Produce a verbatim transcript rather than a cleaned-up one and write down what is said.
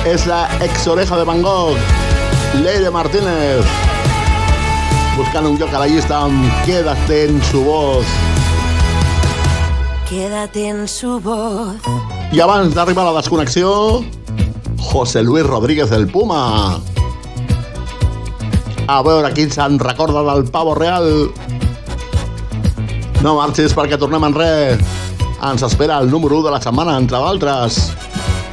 És la ex-oreja de Van Gogh, Leire Martínez, buscant un lloc a la llista amb Quédate en su voz. Quédate en su voz. I abans d'arribar a la desconnexió, José Luis Rodríguez el Puma. A veure qui se'n recorda del Pavo Real. No marxis perquè tornem en res. Ens espera el número u de la setmana, entre d'altres.